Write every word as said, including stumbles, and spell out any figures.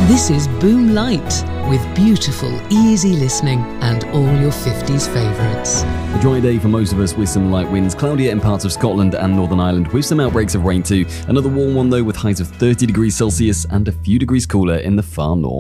This is Boom Light, with beautiful, easy listening and all your fifties favourites. A dry day for most of us with some light winds, cloudier in parts of Scotland and Northern Ireland with some outbreaks of rain too. Another warm one though with highs of thirty degrees Celsius and a few degrees cooler in the far north.